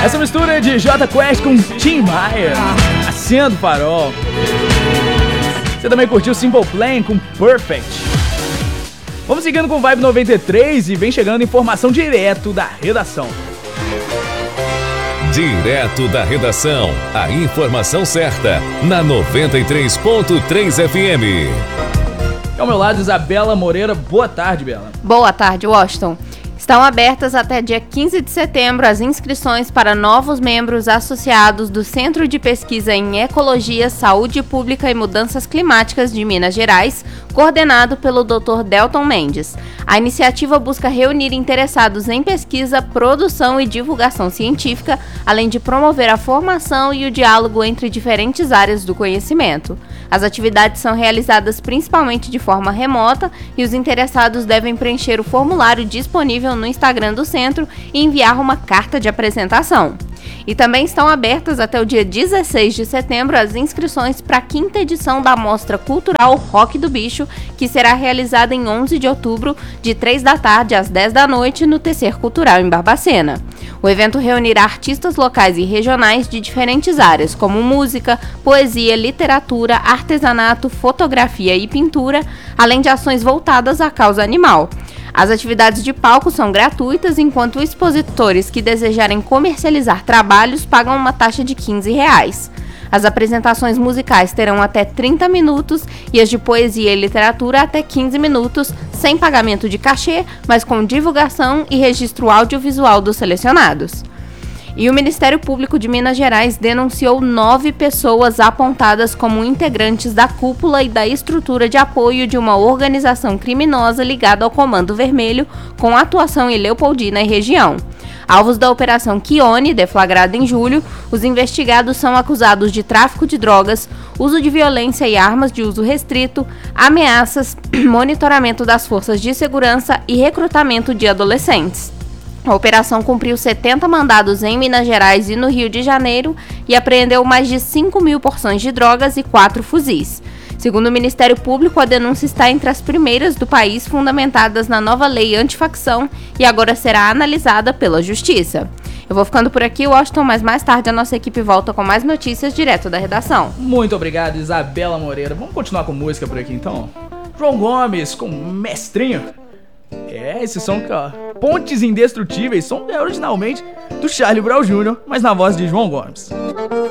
Essa mistura de Jota Quest com Tim Maia, Acendo Farol. Você também curtiu Simple Plan com Perfect. Vamos seguindo com Vibe 93 e vem chegando informação direto da redação. Direto da redação, a informação certa, na 93.3 FM. Ao meu lado, Isabela Moreira. Boa tarde, Bela. Boa tarde, Washington. Estão abertas até dia 15 de setembro as inscrições para novos membros associados do Centro de Pesquisa em Ecologia, Saúde Pública e Mudanças Climáticas de Minas Gerais, coordenado pelo Dr. Delton Mendes. A iniciativa busca reunir interessados em pesquisa, produção e divulgação científica, além de promover a formação e o diálogo entre diferentes áreas do conhecimento. As atividades são realizadas principalmente de forma remota e os interessados devem preencher o formulário disponível no Instagram do centro e enviar uma carta de apresentação. E também estão abertas até o dia 16 de setembro as inscrições para a 5ª edição da Mostra Cultural Rock do Bicho, que será realizada em 11 de outubro, de 3 da tarde às 10 da noite, no Tecer Cultural em Barbacena. O evento reunirá artistas locais e regionais de diferentes áreas, como música, poesia, literatura, artesanato, fotografia e pintura, além de ações voltadas à causa animal. As atividades de palco são gratuitas, enquanto expositores que desejarem comercializar trabalhos pagam uma taxa de R$15. As apresentações musicais terão até 30 minutos e as de poesia e literatura até 15 minutos, sem pagamento de cachê, mas com divulgação e registro audiovisual dos selecionados. E o Ministério Público de Minas Gerais denunciou 9 pessoas apontadas como integrantes da cúpula e da estrutura de apoio de uma organização criminosa ligada ao Comando Vermelho, com atuação em Leopoldina e região. Alvos da Operação Quione, deflagrada em julho, os investigados são acusados de tráfico de drogas, uso de violência e armas de uso restrito, ameaças, monitoramento das forças de segurança e recrutamento de adolescentes. A operação cumpriu 70 mandados em Minas Gerais e no Rio de Janeiro e apreendeu mais de 5.000 porções de drogas e 4 fuzis. Segundo o Ministério Público, a denúncia está entre as primeiras do país fundamentadas na nova lei antifacção e agora será analisada pela Justiça. Eu vou ficando por aqui, Washington, mas mais tarde a nossa equipe volta com mais notícias direto da redação. Muito obrigado, Isabela Moreira. Vamos continuar com música por aqui, então? João Gomes com Mestrinho. Esse som aqui, ó, Pontes Indestrutíveis, som originalmente do Charlie Brown Jr., mas na voz de João Gomes.